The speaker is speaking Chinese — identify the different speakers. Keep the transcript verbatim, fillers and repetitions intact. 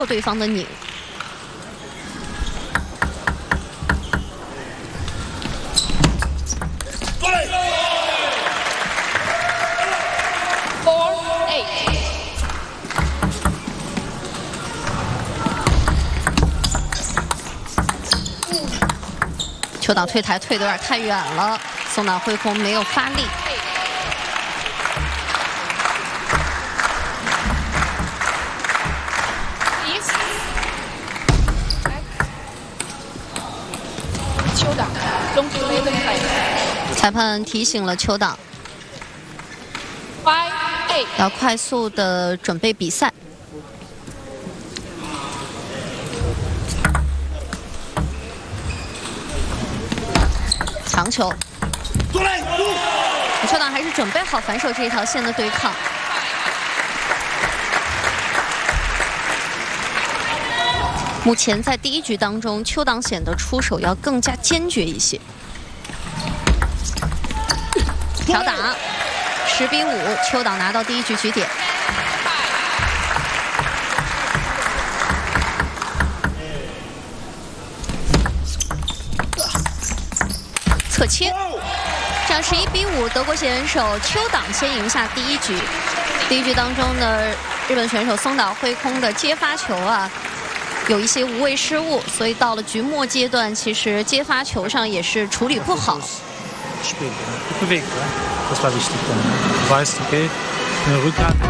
Speaker 1: 对方的拧。 球挡退台退得有点太远了，松岛辉空没有发力。
Speaker 2: 秋挡，中距离的开始。
Speaker 1: 裁判提醒了秋挡，要快速的准备比赛。 长球，秋挡还是准备好反手这一条线的对抗。目前在第一局当中，秋挡显得出手要更加坚决一些。挑打，十比五，秋挡拿到第一局局点。侧切，这样是一比五，德国选手秋挡先赢下第一局。第一局当中呢，日本选手松岛辉空的接发球啊，有一些无谓失误，所以到了局末阶段，其实接发球上也是处理不好。
Speaker 3: Das war wichtig dann. Du weißt, okay, eine Rückhand.